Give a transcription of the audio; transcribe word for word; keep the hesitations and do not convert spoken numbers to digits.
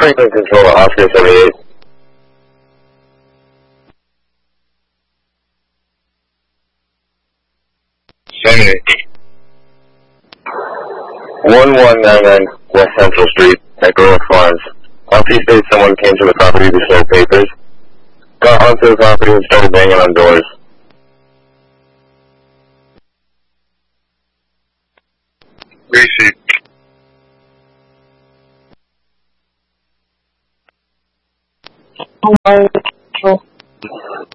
Franklin Control at Oscar seventy-eight. seventy-eight. one one nine nine West Central Street at Grove Farms. Officer states someone came to the property to show papers, got onto the property and started banging on doors. Receipt. Oh my.